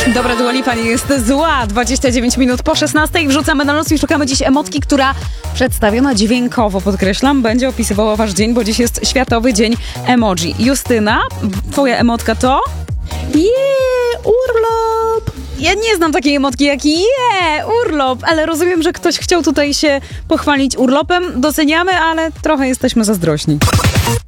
Dobra, Dua Lipa nie jest zła. 29 minut po 16. Wrzucamy na noc i szukamy dziś emotki, która przedstawiona dźwiękowo, podkreślam, będzie opisywała wasz dzień, bo dziś jest Światowy Dzień Emoji. Justyna, twoja emotka to? Urlop! Ja nie znam takiej emotki jak urlop, ale rozumiem, że ktoś chciał tutaj się pochwalić urlopem. Doceniamy, ale trochę jesteśmy zazdrośni.